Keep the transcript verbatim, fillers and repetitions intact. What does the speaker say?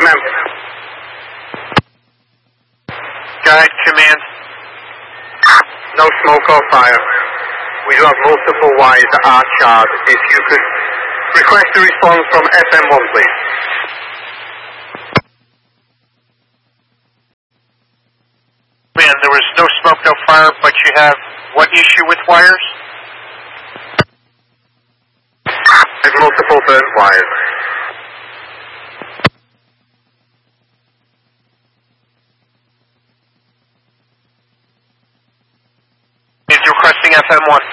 M. Guide command. No smoke or fire. We do have multiple wires that are charred. If you could request a response from F M one, please. Man, there was no smoke, no fire, but you have what issue with wires? There's multiple burnt wires. Is requesting F M one.